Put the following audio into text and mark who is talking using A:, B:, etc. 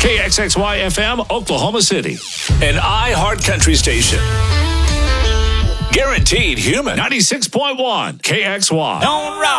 A: KXXY FM, Oklahoma City.
B: An iHeart Country station. Guaranteed human.
A: 96.1 KXY.
C: Don't rock.